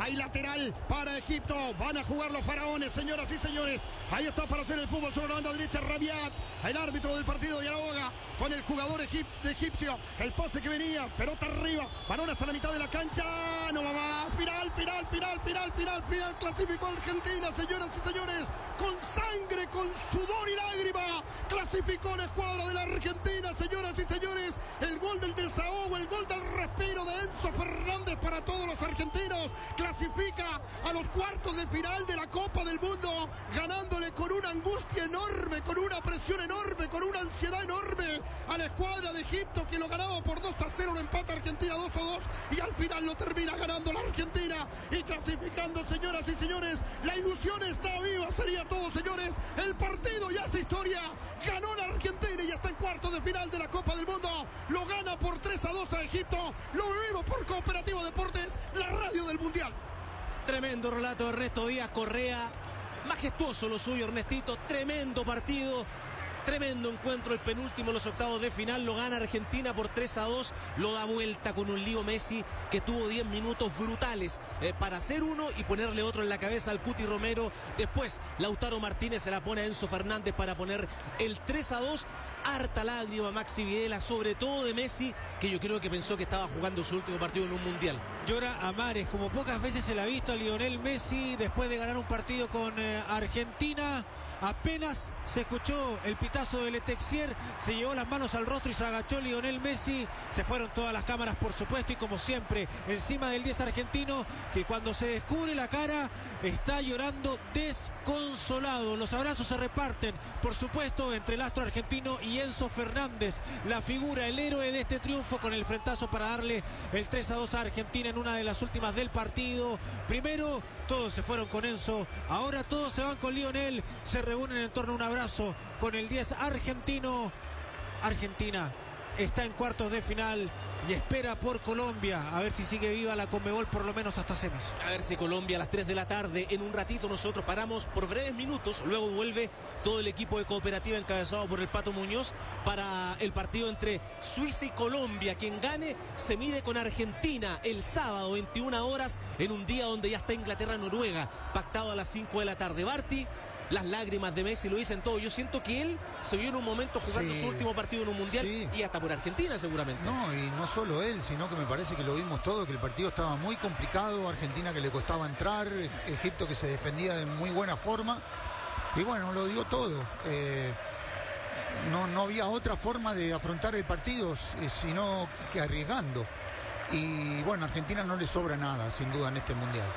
Hay lateral para Egipto. Van a jugar los faraones, señoras y señores. Ahí está para hacer el fútbol sobre la banda derecha Rabiat. El árbitro del partido dialoga con el jugador egipcio. El pase que venía, pelota arriba. Balón hasta la mitad de la cancha. No va más. Final. Clasificó Argentina, señoras y señores. Con sangre, con sudor y lágrima. Clasificó la escuadra de la Argentina, señoras y señores. El gol del desahogo, el gol del respiro de Enzo Fernández para todos los argentinos. Clasifica a los cuartos de final de la Copa del Mundo, ganándole con una angustia enorme, con una presión enorme, con una ansiedad enorme a la escuadra de Egipto, que lo ganaba por 2-0, un empate Argentina 2-2, y al final lo termina ganando la Argentina y clasificando, señoras y señores. La ilusión está viva, sería todo, señores. El partido ya hace historia. Ganó la Argentina y ya está en cuartos de final de la Copa del Mundo. Lo gana por 3-2 a Egipto. Lo vivimos por Cooperativa Deportes, la radio del Mundial. Tremendo relato de Ernesto Díaz Correa. Majestuoso lo suyo, Ernestito. Tremendo partido. Tremendo encuentro, el penúltimo en los octavos de final. Lo gana Argentina por 3-2. Lo da vuelta con un Leo Messi que tuvo 10 minutos brutales para hacer uno y ponerle otro en la cabeza al Cuti Romero. Después Lautaro Martínez se la pone a Enzo Fernández para poner el 3-2. Harta lágrima Maxi Videla, sobre todo de Messi, que yo creo que pensó que estaba jugando su último partido en un mundial. Llora a mares, como pocas veces se le ha visto a Lionel Messi después de ganar un partido con Argentina. Apenas se escuchó el pitazo del Texier, se llevó las manos al rostro y se agachó Lionel Messi. Se fueron todas las cámaras, por supuesto, y como siempre, encima del 10 argentino, que cuando se descubre la cara está llorando desconsolado. Los abrazos se reparten, por supuesto, entre el astro argentino y Enzo Fernández, la figura, el héroe de este triunfo, con el frentazo para darle el 3-2 a Argentina en una de las últimas del partido. Primero todos se fueron con Enzo, ahora todos se van con Lionel, se reúnen en torno a un abrazo con el 10 argentino. Argentina está en cuartos de final y espera por Colombia, a ver si sigue viva la Conmebol por lo menos hasta semis. A ver si Colombia a las 3 de la tarde, en un ratito nosotros paramos por breves minutos, luego vuelve todo el equipo de Cooperativa encabezado por el Pato Muñoz para el partido entre Suiza y Colombia. Quien gane se mide con Argentina el sábado 21 horas en un día donde ya está Inglaterra-Noruega, pactado a las 5 de la tarde. Barty, las lágrimas de Messi lo dicen todo. Yo siento que él se vio en un momento jugando su último partido en un mundial y hasta por Argentina seguramente. No, y no solo él, sino que me parece que lo vimos todo, que el partido estaba muy complicado, Argentina que le costaba entrar, Egipto que se defendía de muy buena forma, y bueno, lo dio todo. No había otra forma de afrontar el partido sino que arriesgando, y bueno, a Argentina no le sobra nada sin duda en este mundial.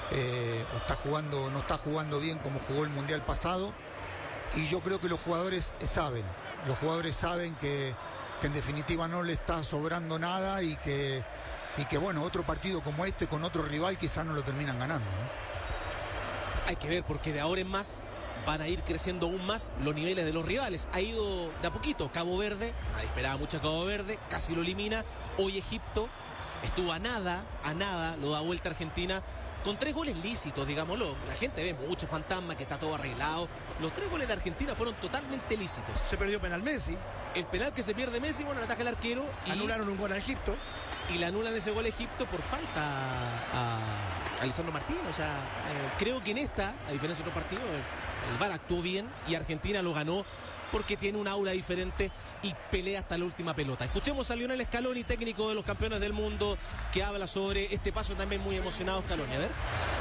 No está jugando bien como jugó el mundial pasado, y yo creo que los jugadores saben que en definitiva no le está sobrando nada, y que bueno, otro partido como este con otro rival quizás no lo terminan ganando, ¿no? Hay que ver, porque de ahora en más van a ir creciendo aún más los niveles de los rivales. Ha ido de a poquito. Cabo Verde, esperaba mucho a Cabo Verde, casi lo elimina. Hoy Egipto estuvo a nada, lo da vuelta a Argentina con 3 goles lícitos, digámoslo. La gente ve mucho fantasma, que está todo arreglado. Los 3 goles de Argentina fueron totalmente lícitos. Se perdió penal Messi. El penal que se pierde Messi, bueno, le ataca el arquero. Anularon un gol a Egipto. Y le anulan ese gol a Egipto por falta a Lisandro Martínez. O sea, creo que en esta, a diferencia de otro partido, el VAR actuó bien y Argentina lo ganó porque tiene un aura diferente y pelea hasta la última pelota. Escuchemos a Lionel Scaloni, técnico de los campeones del mundo, que habla sobre este paso también muy emocionado. Scaloni, a ver.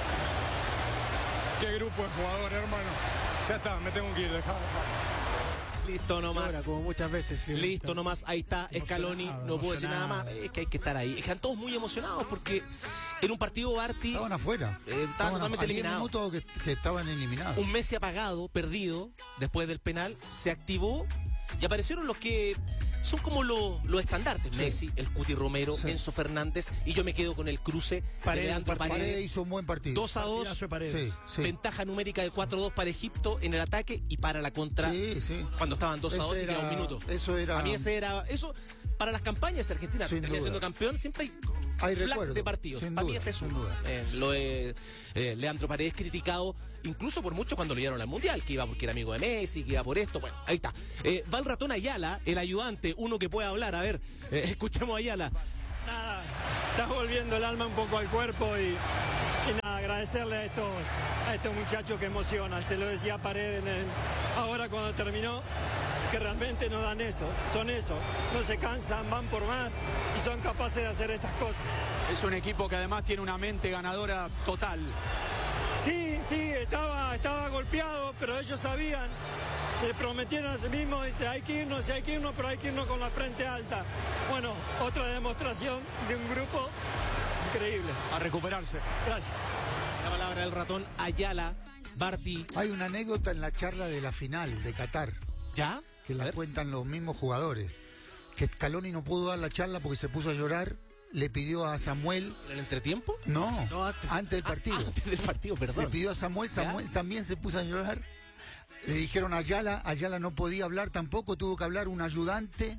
Qué grupo de jugadores, hermano. Ya está, me tengo que ir, dejá. Listo nomás. Ahora, como muchas veces. Listo nomás, ahí está Scaloni, no puedo decir nada más. Es que hay que estar ahí. Están todos muy emocionados porque en un partido Barty estaban afuera. Estaban totalmente eliminados. 10 minutos que estaban eliminados. Un Messi apagado, perdido, después del penal, se activó y aparecieron los que son como los estandartes. Sí. Messi, el Cuti Romero, sí. Enzo Fernández, y yo me quedo con el cruce de Leandro Paredes. Hizo un buen partido. 2-2, sí. Ventaja numérica de 4-2 para Egipto en el ataque y para la contra. Sí. Cuando estaban 2-2 y quedaba un minuto. Eso era. A mí eso para las campañas de Argentina, termina siendo campeón, siempre hay flags de partidos. Para mí este es uno. Lo de Leandro Paredes criticado incluso por mucho cuando lo llevaron al Mundial, que iba porque era amigo de Messi, que iba por esto. Bueno, ahí está. Va el ratón Ayala, el ayudante, uno que puede hablar. A ver, escuchemos a Ayala. Nada, estás volviendo el alma un poco al cuerpo y nada. agradecerle a estos muchachos que emocionan. Se lo decía Paredes ahora cuando terminó, que realmente no dan eso, son eso, no se cansan, van por más y son capaces de hacer estas cosas. Es un equipo que además tiene una mente ganadora total. Sí, estaba golpeado, pero ellos sabían, se prometieron a sí mismos, dice, hay que irnos, pero hay que irnos con la frente alta. Bueno, otra demostración de un grupo increíble. A recuperarse. Gracias. La palabra del ratón Ayala, Barty. Hay una anécdota en la charla de la final de Qatar, ¿Ya? que A la ver. cuentan los mismos jugadores, que Scaloni no pudo dar la charla porque se puso a llorar, le pidió a Samuel, ¿En el entretiempo? no, No, antes del partido, Antes del partido, le perdón. pidió a Samuel también se puso a llorar, le dijeron a Ayala no podía hablar tampoco, tuvo que hablar un ayudante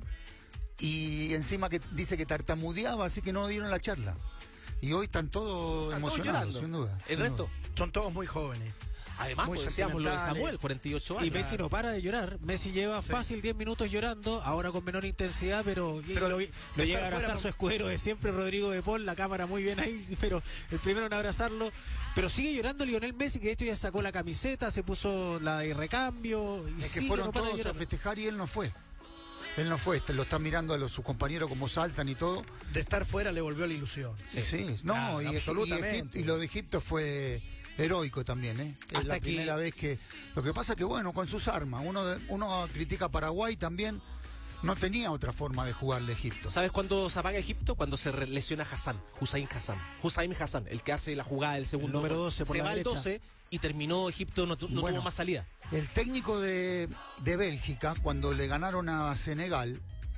y encima que dice que tartamudeaba, así que no dieron la charla. Y hoy están todos Están todos emocionados, llorando. sin duda. El sin resto. duda. Son todos muy jóvenes. Además, Muy pues, decíamos lo de sentimentales. Samuel, 48 años. Y Messi no para de llorar. Messi lleva fácil 10 minutos llorando, ahora con menor intensidad, pero lo llega a abrazar su escudero de siempre, Rodrigo de Paul, la cámara muy bien ahí, pero el primero en abrazarlo. Pero sigue llorando Lionel Messi, que de hecho ya sacó la camiseta, se puso la de recambio. Y Es que sigue, fueron no para de todos a llorar. festejar y él no fue. Él no fue, lo está mirando a sus compañeros como saltan y todo. De estar fuera le volvió la ilusión. Sí, no, Ah, y absolutamente. y lo de Egipto fue heroico también, ¿eh? Es Hasta la que- primera vez que... Lo que pasa que, bueno, con sus armas, uno critica a Paraguay también, no tenía otra forma de jugarle a Egipto. ¿Sabes cuándo se apaga Egipto? Cuando se lesiona Hussein Hassan, el que hace la jugada del segundo. El número gol. 12 por se la va al derecha. 12 y terminó Egipto, no Bueno. tuvo más salida. El técnico de Bélgica, cuando le ganaron a Senegal,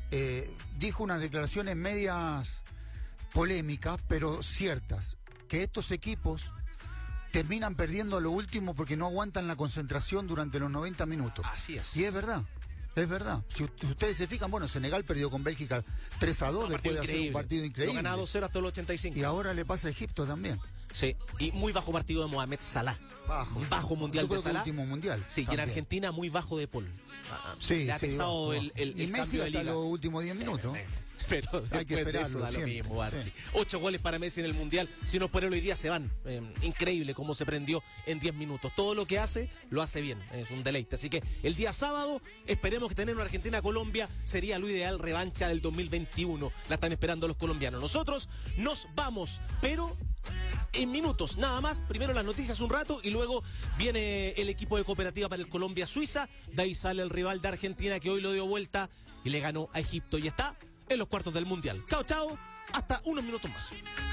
dijo unas declaraciones medias polémicas, pero ciertas, que estos equipos terminan perdiendo lo último porque no aguantan la concentración durante los 90 minutos. Así es. Y es verdad. Es verdad. Si ustedes se fijan, bueno, Senegal perdió con Bélgica 3-2 después de hacer un partido increíble. Lo ganaba 2-0 hasta el 85. Y ahora le pasa a Egipto también. Sí, y muy bajo partido de Mohamed Salah. Bajo mundial Yo creo de que Salah. último mundial. Sí, y en también. Argentina muy bajo de Paul. Sí, le ha sí, pesado bajo. el Y Messi cambio de hasta liga. los últimos 10 minutos. Pero Hay que después de eso esperarlo da lo siempre, mismo, Barty. sí. 8 goles para Messi en el Mundial. Si no por él hoy día se van. Increíble cómo se prendió en 10 minutos. Todo lo que hace, lo hace bien. Es un deleite. Así que el día sábado, esperemos que tener una Argentina-Colombia sería lo ideal, revancha del 2021. La están esperando los colombianos. Nosotros nos vamos, pero en minutos, nada más. Primero las noticias un rato y luego viene el equipo de cooperativa para el Colombia-Suiza. De ahí sale el rival de Argentina que hoy lo dio vuelta y le ganó a Egipto y está en los cuartos del Mundial. Chao, chao. Hasta unos minutos más.